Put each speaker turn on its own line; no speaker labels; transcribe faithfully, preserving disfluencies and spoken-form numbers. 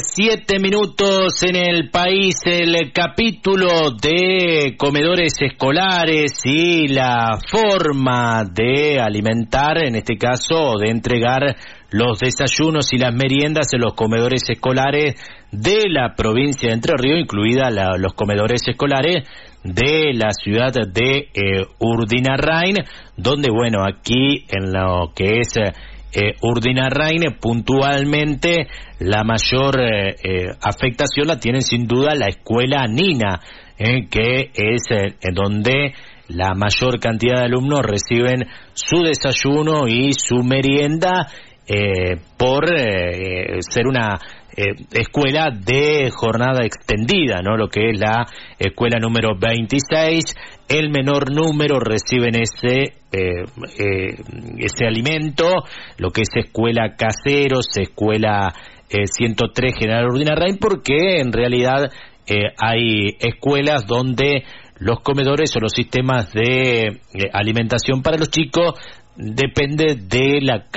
Siete minutos en el país, el capítulo de comedores escolares y la forma de alimentar, en este caso de entregar los desayunos y las meriendas en los comedores escolares de la provincia de Entre Ríos, incluida la, los comedores escolares de la ciudad de eh, Urdinarrain, donde, bueno, aquí en lo que es eh, Urdinarrain, puntualmente la mayor eh, eh, afectación la tiene sin duda la escuela Nina, eh, que es eh, donde la mayor cantidad de alumnos reciben su desayuno y su merienda eh, por eh, ser una eh, escuela de jornada extendida, ¿no? Lo que es la escuela número veintiséis, el menor número reciben ese eh, eh, ese alimento, lo que es escuela Caseros, escuela eh, ciento tres General Urdinarrain, porque en realidad eh, hay escuelas donde los comedores o los sistemas de eh, alimentación para los chicos depende de la